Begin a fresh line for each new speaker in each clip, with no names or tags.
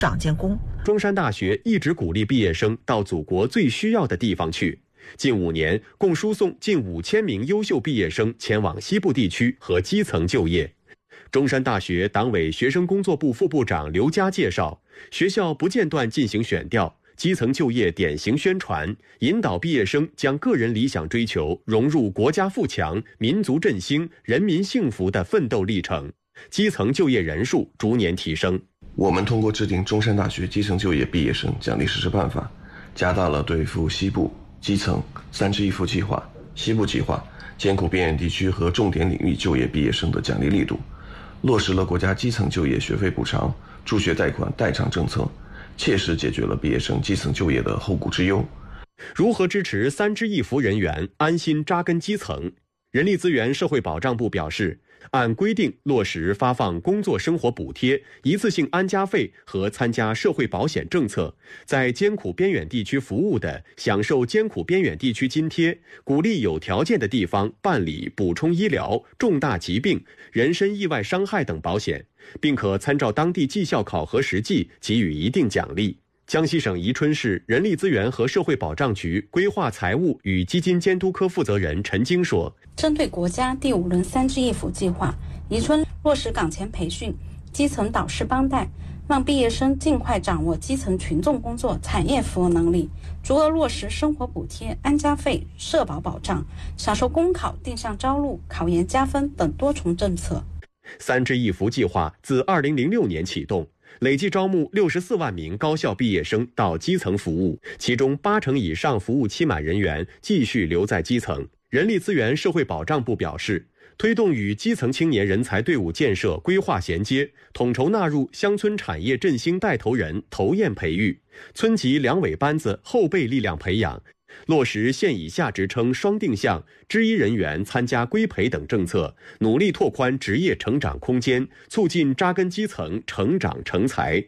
长见功。
中山大学一直鼓励毕业生到祖国最需要的地方去。近5年，共输送近5000名优秀毕业生前往西部地区和基层就业。中山大学党委学生工作部副部长刘佳介绍，学校不间断进行选调、基层就业典型宣传，引导毕业生将个人理想追求融入国家富强、民族振兴、人民幸福的奋斗历程，基层就业人数逐年提升。
我们通过制定中山大学基层就业毕业生奖励实施办法，加大了对赴西部、基层3支1扶计划、西部计划、艰苦边远地区和重点领域就业毕业生的奖励力度，落实了国家基层就业学费补偿、助学贷款代偿政策，切实解决了毕业生基层就业的后顾之忧。
如何支持3支1扶人员安心扎根基层？人力资源社会保障部表示，按规定落实发放工作生活补贴、一次性安家费和参加社会保险政策，在艰苦边远地区服务的享受艰苦边远地区津贴，鼓励有条件的地方办理补充医疗、重大疾病、人身意外伤害等保险，并可参照当地绩效考核实际给予一定奖励。江西省宜春市人力资源和社会保障局规划财务与基金监督科负责人陈晶说，
针对国家第5轮3支1扶计划，宜春落实岗前培训、基层导师帮带，让毕业生尽快掌握基层群众工作、产业服务能力，逐额落实生活补贴、安家费、社保保障，享受公考定向招录、考研加分等多重政策。
3支1扶计划自2006年启动，累计招募64万名高校毕业生到基层服务，其中80%以上服务期满人员继续留在基层。人力资源社会保障部表示，推动与基层青年人才队伍建设规划衔接，统筹纳入乡村产业振兴带头人投验培育，村级两委班子后备力量培养，落实县以下职称双定向、支1人员参加规培等政策，努力拓宽职业成长空间，促进扎根基层成长成才。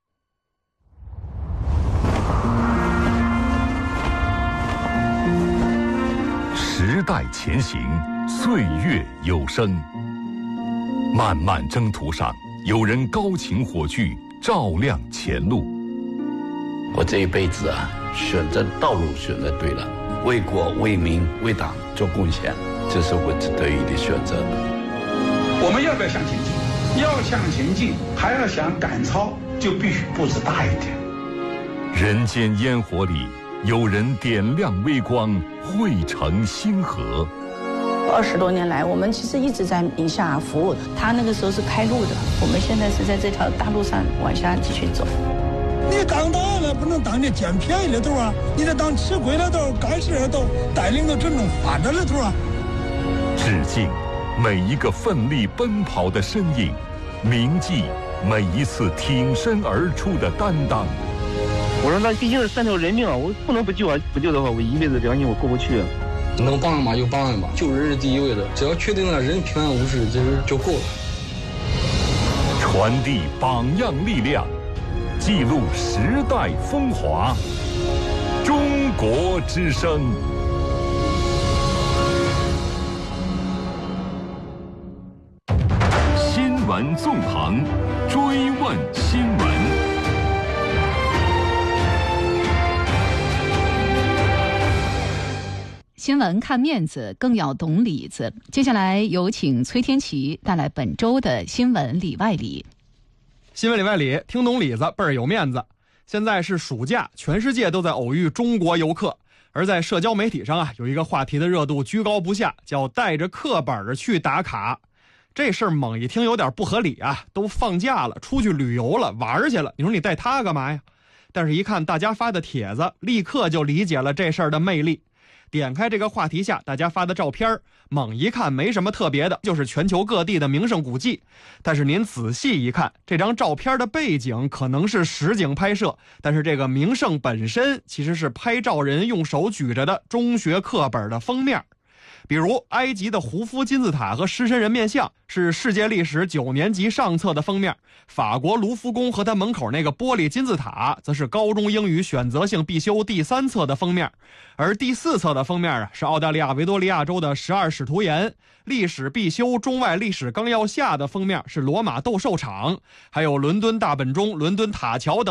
时代前行，岁月有声。漫漫征途上，有人高擎火炬，照亮前路。
我这一辈子选择道路选择对了，为国为民为党做贡献，这是我得意的选择。
我们要不要向前进？要向前进，还要想赶超，就必须步子大一点。
人间烟火里，有人点亮微光，汇成星河。
20多年来，我们其实一直在宁夏服务，他那个时候是开路的，我们现在是在这条大路上往下继续走。
你当大了不能当那捡便宜的头啊，你得当吃亏的头、干事的头，带领着真正发展的头啊。
致敬每一个奋力奔跑的身影，铭记每一次挺身而出的担当。
我说那毕竟是3条人命啊，我不能不救啊！不救的话，我一辈子良心我过不去。
能帮忙就帮忙，救人是第一位的，只要确定了人平安无事，这就够了。
传递榜样力量，记录时代风华。中国之声。新闻纵横，追问新闻。
新闻看面子，更要懂里子。接下来有请崔天琪带来本周的新闻里外里。
新闻里外里，听懂里子倍儿有面子。现在是暑假，全世界都在偶遇中国游客，而在社交媒体上有一个话题的热度居高不下，叫带着课本去打卡。这事儿猛一听有点不合理啊，都放假了，出去旅游了，玩去了，你说你带它干嘛呀？但是一看大家发的帖子，立刻就理解了这事儿的魅力。点开这个话题下大家发的照片，猛一看没什么特别的，就是全球各地的名胜古迹。但是您仔细一看，这张照片的背景可能是实景拍摄，但是这个名胜本身其实是拍照人用手举着的中学课本的封面。比如埃及的胡夫金字塔和狮身人面像是世界历史9年级上册的封面，法国卢浮宫和它门口那个玻璃金字塔则是高中英语选择性必修第3册的封面，而第4册的封面是澳大利亚维多利亚州的12使徒岩，历史必修中外历史纲要下的封面是罗马斗兽场，还有伦敦大本钟、伦敦塔桥等